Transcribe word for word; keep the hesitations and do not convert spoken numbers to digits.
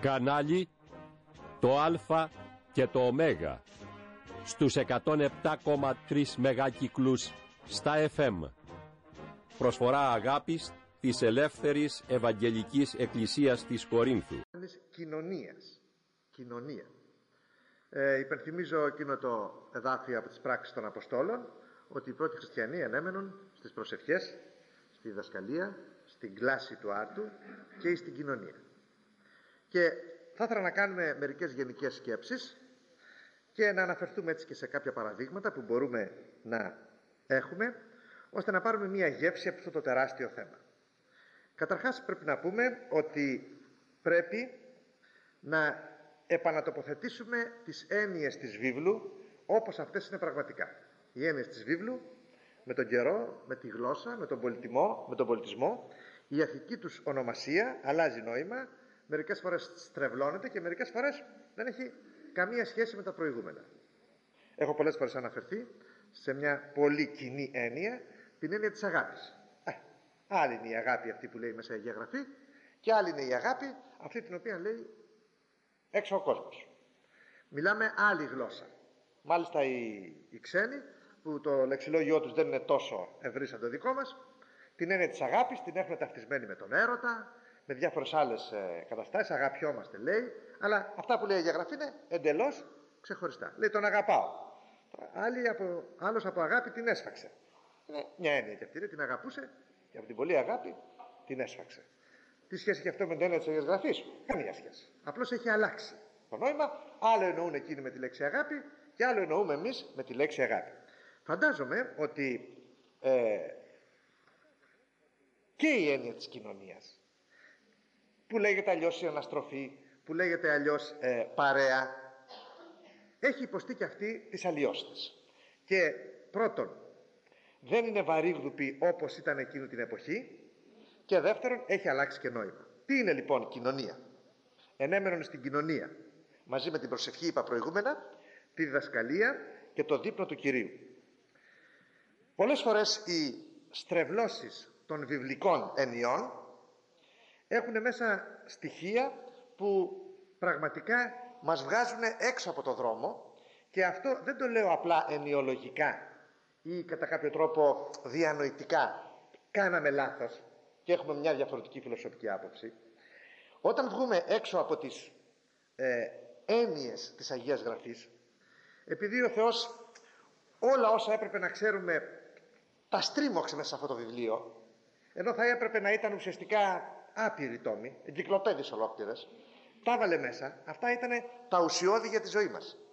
Κανάλι το Α και το Ω στους εκατόν επτά κόμμα τρία μεγάκυκλους στα εφ εμ. Προσφορά αγάπης της Ελεύθερης Ευαγγελικής Εκκλησίας της Κορίνθου. Κοινωνίας. Κοινωνία. Ε, υπενθυμίζω εκείνο το εδάφιο από τις πράξεις των Αποστόλων, ότι οι πρώτοι χριστιανοί ανέμενον στις προσευχές, στη διδασκαλία, στην κλάση του άρτου και στην κοινωνία. Και θα ήθελα να κάνουμε μερικές γενικές σκέψεις και να αναφερθούμε έτσι και σε κάποια παραδείγματα που μπορούμε να έχουμε, ώστε να πάρουμε μια γεύση από αυτό το τεράστιο θέμα. Καταρχάς πρέπει να πούμε ότι πρέπει να επανατοποθετήσουμε τις έννοιες της βίβλου όπως αυτές είναι πραγματικά. Οι έννοιες της βίβλου με τον καιρό, με τη γλώσσα, με τον πολιτισμό, με τον πολιτισμό, η αρχική τους ονομασία αλλάζει νόημα, μερικές φορές στρεβλώνεται και μερικές φορές δεν έχει καμία σχέση με τα προηγούμενα. Έχω πολλές φορές αναφερθεί σε μια πολύ κοινή έννοια, την έννοια της αγάπης. Ε, άλλη είναι η αγάπη αυτή που λέει μέσα η Αγία Γραφή και άλλη είναι η αγάπη αυτή την οποία λέει έξω ο κόσμος. Μιλάμε άλλη γλώσσα. Μάλιστα οι, οι ξένοι, που το λεξιλόγιό τους δεν είναι τόσο ευρύ σαν το δικό μας, την έννοια της αγάπης την έχουν ταυτισμένη με τον έρωτα, με διάφορες άλλες ε, καταστάσεις. Αγαπιόμαστε λέει, αλλά αυτά που λέει η Αγία Γραφή είναι εντελώς ξεχωριστά. Λέει τον αγαπάω. Άλλη από, άλλος από αγάπη την έσφαξε. Είναι μια έννοια και αυτή, λέει, την αγαπούσε και από την πολλή αγάπη την έσφαξε. Τι σχέση έχει αυτό με την έννοια της Αγίας Γραφής? Καμία σχέση. Απλώς έχει αλλάξει το νόημα. Άλλο εννοούν εκείνοι με τη λέξη αγάπη και άλλο εννοούμε εμείς με τη λέξη αγάπη. Φαντάζομαι ότι ε, και η έννοια της κοινωνίας, που λέγεται αλλιώς η αναστροφή, που λέγεται αλλιώς ε, παρέα, έχει υποστεί και αυτή τις αλλοιώσεις. Και πρώτον, δεν είναι βαρύγδουπη όπως ήταν εκείνη την εποχή, και δεύτερον, έχει αλλάξει και νόημα. Τι είναι λοιπόν κοινωνία? Ενέμενον στην κοινωνία, μαζί με την προσευχή, είπα προηγούμενα, τη διδασκαλία και το δείπνο του Κυρίου. Πολλές φορές οι στρεβλώσεις των βιβλικών ενιών έχουν μέσα στοιχεία που πραγματικά μας βγάζουν έξω από το δρόμο, και αυτό δεν το λέω απλά ενιολογικά ή κατά κάποιο τρόπο διανοητικά. Κάναμε λάθος και έχουμε μια διαφορετική φιλοσοφική άποψη. Όταν βγούμε έξω από τις ε, έννοιες της Αγίας Γραφής, επειδή ο Θεός όλα όσα έπρεπε να ξέρουμε τα στρίμωξε μέσα σε αυτό το βιβλίο, ενώ θα έπρεπε να ήταν ουσιαστικά άπειροι τόμοι, εγκυκλοπαίδειες ολόκληρες, τα έβαλε μέσα. Αυτά ήταν τα ουσιώδη για τη ζωή μας.